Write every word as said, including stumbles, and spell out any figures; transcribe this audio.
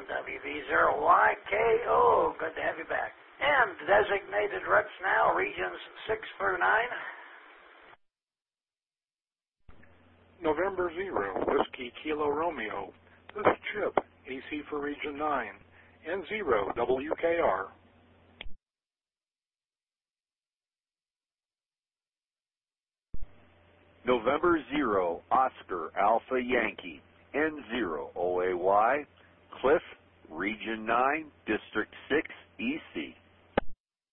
W V zero Y K O. Good to have you back. And designated reps now, regions six through nine. November zero, Whiskey Kilo Romeo. This is Chip, A C for Region nine, N zero W K R. November zero, Oscar Alpha Yankee, N zero O A Y, Cliff, Region nine, District six, E C.